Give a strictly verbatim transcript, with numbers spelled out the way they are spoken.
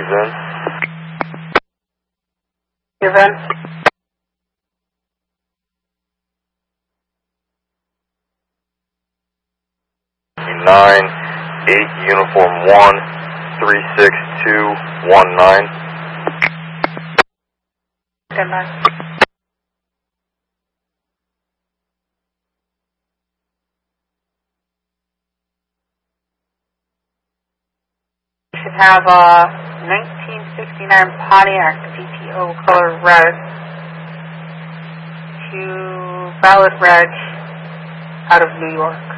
He's in. You're in. Nine eight uniform one three six two one nine. Good night. You should have a nineteen sixty-nine Pontiac G T O color red to valid reg out of New York.